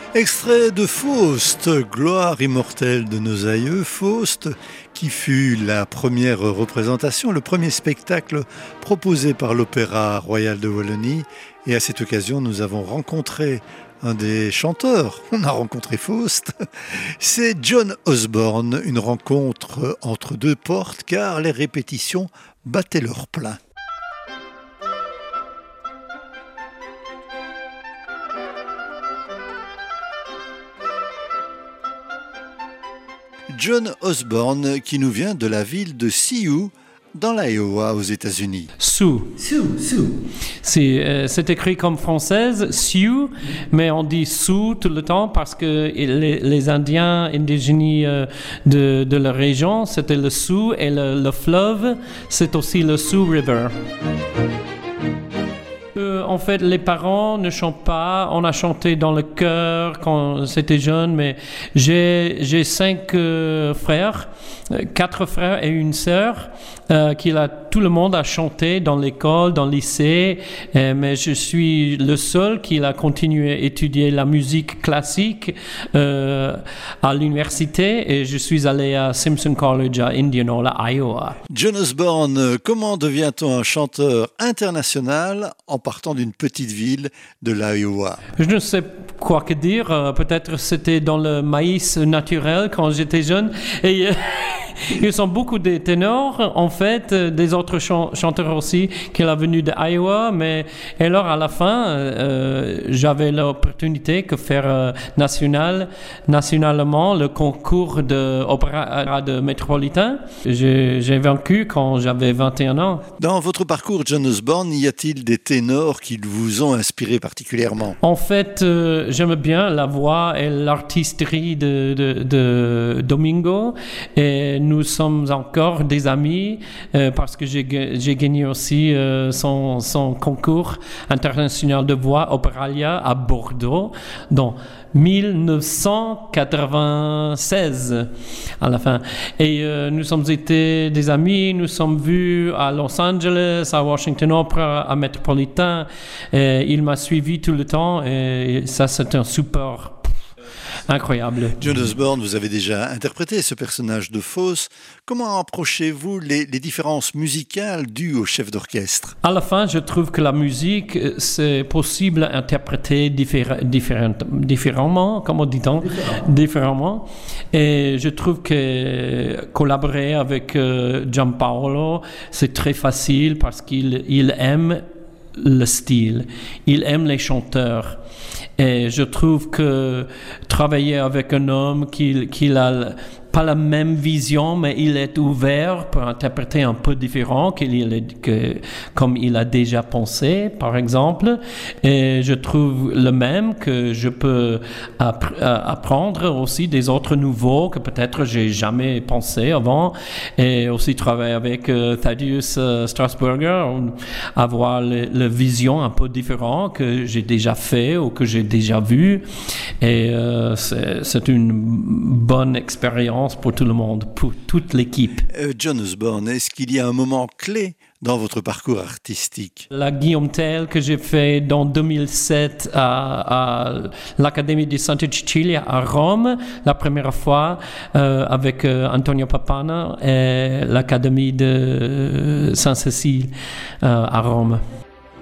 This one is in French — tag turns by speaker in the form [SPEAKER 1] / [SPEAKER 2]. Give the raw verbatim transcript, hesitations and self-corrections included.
[SPEAKER 1] Extrait de Faust, gloire immortelle de nos aïeux, Faust, qui fut la première représentation, le premier spectacle proposé par l'Opéra Royal de Wallonie. Et à cette occasion, nous avons rencontré un des chanteurs. On a rencontré Faust. C'est John Osborne, une rencontre entre deux portes, car les répétitions battaient leur plein. John Osborne, qui nous vient de la ville de Sioux, dans l'Iowa, aux États-Unis.
[SPEAKER 2] Sioux.
[SPEAKER 1] Sioux, Sioux.
[SPEAKER 2] C'est, euh, c'est écrit comme française, Sioux, mais on dit Sioux tout le temps parce que les, les Indiens indigènes euh, de, de la région, c'était le Sioux, et le, le fleuve, c'est aussi le Sioux River. Euh, en fait, les parents ne chantent pas. On a chanté dans le chœur quand c'était jeune, mais j'ai, j'ai cinq euh, frères, euh, quatre frères et une sœur, euh, qui a, tout le monde a chanté dans l'école, dans le lycée, euh, mais je suis le seul qui a continué à étudier la musique classique euh, à l'université, et je suis allé à Simpson College à Indianola, Iowa.
[SPEAKER 1] John Osborne, comment devient-on un chanteur international en partant d'une petite ville de l'Iowa?
[SPEAKER 2] Je ne sais quoi que dire. Euh, peut-être c'était dans le maïs naturel quand j'étais jeune. Et euh, ils sont beaucoup de ténors, en fait, euh, des autres chan- chanteurs aussi qui sont venus de Iowa. Mais et alors à la fin, euh, j'avais l'opportunité de faire euh, national, nationalement le concours de opéra de métropolitain. J'ai, j'ai vaincu quand j'avais vingt et un ans.
[SPEAKER 1] Dans votre parcours, John Osborne, y a-t-il des ténors qui vous ont inspiré particulièrement?
[SPEAKER 2] En fait, euh, j'aime bien la voix et l'artisterie de, de, de Domingo, et nous sommes encore des amis euh, parce que j'ai, j'ai gagné aussi euh, son, son concours international de voix Opéralia à Bordeaux dans dix-neuf cent quatre-vingt-seize à la fin. Et euh, nous sommes été des amis, nous sommes vus à Los Angeles, à Washington Opera, à Metropolitan. Et il m'a suivi tout le temps, et ça, c'est un super incroyable.
[SPEAKER 1] John Osborne, vous avez déjà interprété ce personnage de Faust. Comment approchez-vous les, les différences musicales dues au chef d'orchestre?
[SPEAKER 2] À la fin, je trouve que la musique, c'est possible à interpréter diffé- différent, différemment, comment dit-on? Différent. Différemment. Et je trouve que collaborer avec euh, Gianpaolo, c'est très facile parce qu'il il aime le style, il aime les chanteurs. Et je trouve que travailler avec un homme qui, qui a pas la même vision, mais il est ouvert pour interpréter un peu différent qu'il est, que, comme il a déjà pensé, par exemple. Et je trouve le même que je peux app- apprendre aussi des autres nouveaux que peut-être j'ai jamais pensé avant. Et aussi travailler avec euh, Thaddeus euh, Strasburger, avoir la vision un peu différente que j'ai déjà fait ou que j'ai déjà vu. Et euh, c'est, c'est une bonne expérience pour tout le monde, pour toute l'équipe.
[SPEAKER 1] Euh, John Osborne, est-ce qu'il y a un moment clé dans votre parcours artistique?
[SPEAKER 2] La Guillaume Tell que j'ai fait dans deux mille sept à, à l'Académie di Santa Cecilia à Rome, la première fois euh, avec euh, Antonio Papana et l'Académie de Saint-Cécile euh, à Rome.